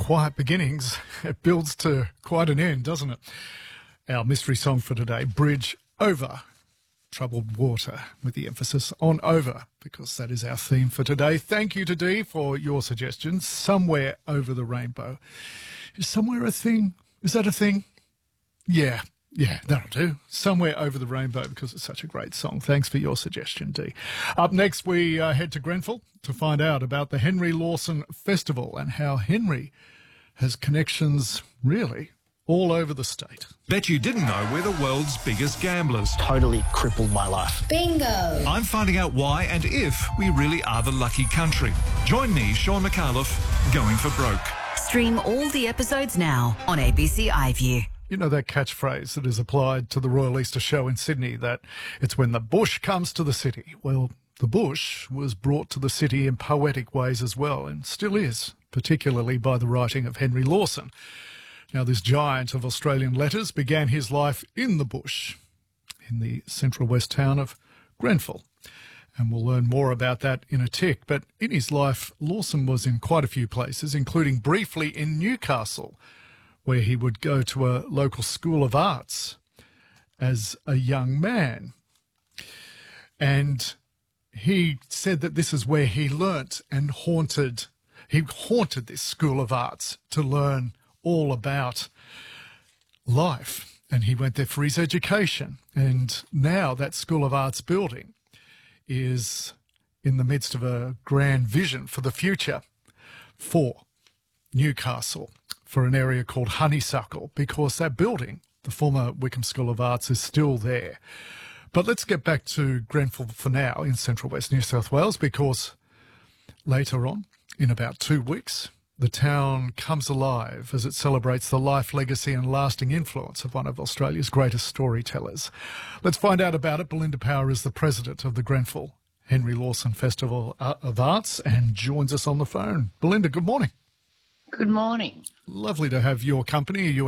quiet beginnings, it builds to quite an end, doesn't it? Our mystery song for today, Bridge Over Troubled Water, with the emphasis on over, because that is our theme for today. Thank you to Dee for your suggestions. Somewhere Over the Rainbow. Is somewhere a thing? Is that a thing? Yeah, that'll do. Somewhere Over the Rainbow, because it's such a great song. Thanks for your suggestion, Dee. Up next, we head to Grenfell to find out about the Henry Lawson Festival and how Henry has connections, really, all over the state. Bet you didn't know we're the world's biggest gamblers. Totally crippled my life. Bingo! I'm finding out why and if we really are the lucky country. Join me, Sean McAuliffe, Going for Broke. Stream all the episodes now on ABC iView. You know that catchphrase that is applied to the Royal Easter Show in Sydney, that it's when the bush comes to the city. Well, the bush was brought to the city in poetic ways as well, and still is, particularly by the writing of Henry Lawson. Now, this giant of Australian letters began his life in the bush, in the central west town of Grenfell. And we'll learn more about that in a tick. But in his life, Lawson was in quite a few places, including briefly in Newcastle, where he would go to a local school of arts as a young man. And he said that this is where he learnt and haunted. He haunted this school of arts to learn all about life. And he went there for his education. And now that School of Arts building is in the midst of a grand vision for the future for Newcastle, for an area called Honeysuckle, because that building, the former Wickham School of Arts, is still there. But let's get back to Grenfell for now in central west New South Wales, because later on, in about 2 weeks, the town comes alive as it celebrates the life, legacy and lasting influence of one of Australia's greatest storytellers. Let's find out about it. Belinda Power is the president of the Grenfell Henry Lawson Festival of Arts and joins us on the phone. Belinda, good morning. Good morning. Lovely to have your company. You